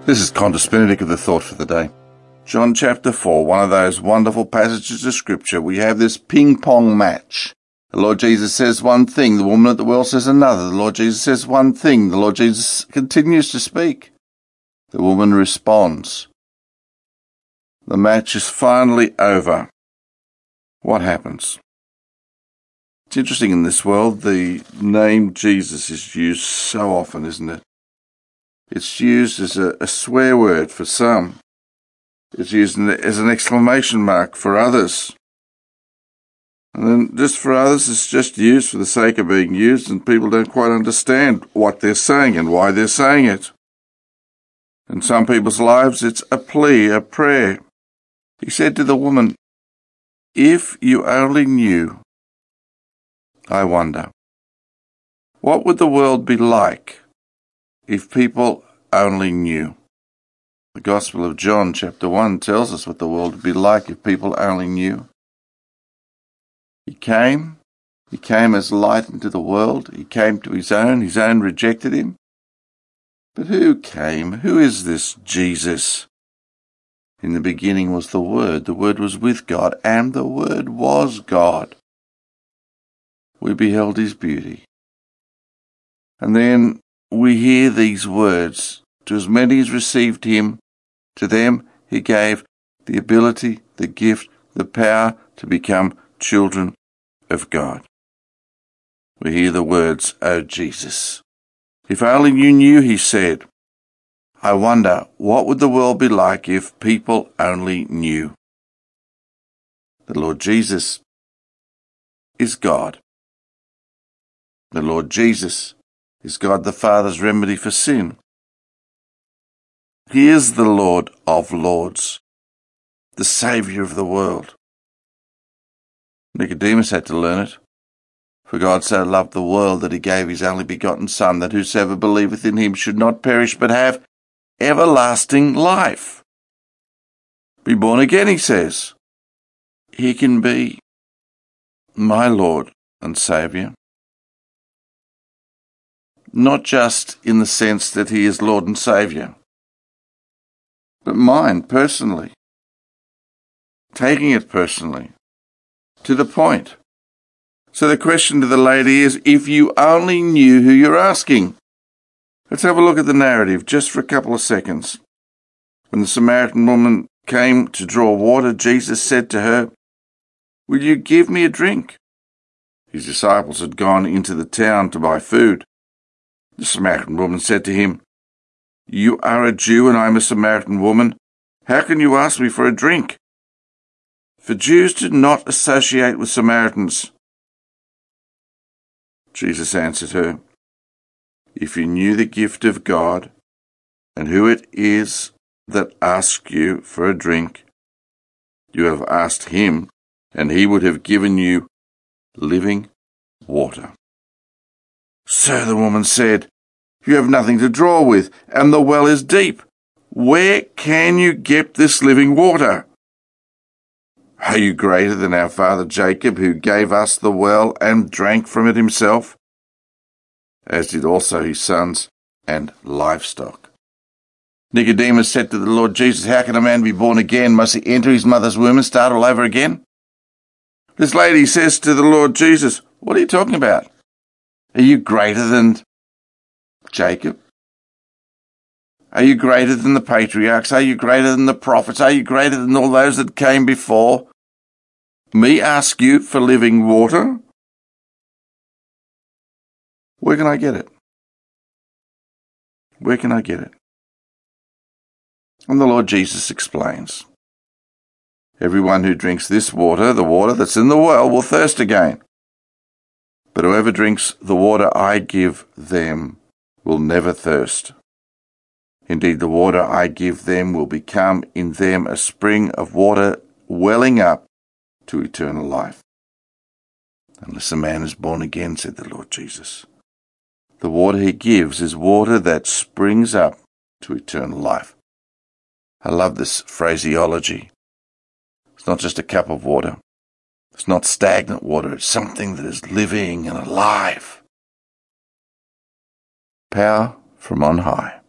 This is Qantas Benedict of the Thought for the Day. John chapter 4, one of those wonderful passages of Scripture. We have this ping-pong match. The Lord Jesus says one thing, the woman at the well says another. The Lord Jesus says one thing, the Lord Jesus continues to speak. The woman responds. The match is finally over. What happens? It's interesting in this world, the name Jesus is used so often, isn't it? It's used as a swear word for some. It's used as an exclamation mark for others. And then just for others, it's just used for the sake of being used, and people don't quite understand what they're saying and why they're saying it. In some people's lives, it's a plea, a prayer. He said to the woman, "If you only knew, I wonder, what would the world be like if people only knew?" The Gospel of John chapter 1 tells us what the world would be like if people only knew. He came as light into the world. He came to his own rejected him. But who came? Who is this Jesus? In the beginning was the Word was with God, and the Word was God. We beheld his beauty. And then we hear these words, "To as many as received him, to them he gave the ability, the gift, the power to become children of God." We hear the words, "O Jesus. If only you knew," he said. "I wonder, what would the world be like if people only knew?" The Lord Jesus is God. The Lord Jesus is God the Father's remedy for sin. He is the Lord of Lords, the Saviour of the world. Nicodemus had to learn it. "For God so loved the world that he gave his only begotten Son, that whosoever believeth in him should not perish but have everlasting life." Be born again, he says. He can be my Lord and Saviour. Not just in the sense that he is Lord and Saviour, but mine personally. Taking it personally. To the point. So the question to the lady is, if you only knew who you're asking. Let's have a look at the narrative just for a couple of seconds. When the Samaritan woman came to draw water, Jesus said to her, "Will you give me a drink?" His disciples had gone into the town to buy food. The Samaritan woman said to him, "You are a Jew and I am a Samaritan woman. How can you ask me for a drink?" For Jews did not associate with Samaritans. Jesus answered her, "If you knew the gift of God and who it is that asks you for a drink, you have asked him, and he would have given you living water." "Sir," the woman said, "you have nothing to draw with, and the well is deep. Where can you get this living water? Are you greater than our father Jacob, who gave us the well and drank from it himself, as did also his sons and livestock?" Nicodemus said to the Lord Jesus, "How can a man be born again? Must he enter his mother's womb and start all over again?" This lady says to the Lord Jesus, "What are you talking about? Are you greater than Jacob? Are you greater than the patriarchs? Are you greater than the prophets? Are you greater than all those that came before? Me ask you for living water? Where can I get it? Where can I get it?" And the Lord Jesus explains, "Everyone who drinks this water, the water that's in the well, will thirst again. But whoever drinks the water I give them will never thirst. Indeed, the water I give them will become in them a spring of water welling up to eternal life." "Unless a man is born again," said the Lord Jesus, "the water he gives is water that springs up to eternal life." I love this phraseology. It's not just a cup of water. It's not stagnant water. It's something that is living and alive. Power from on high.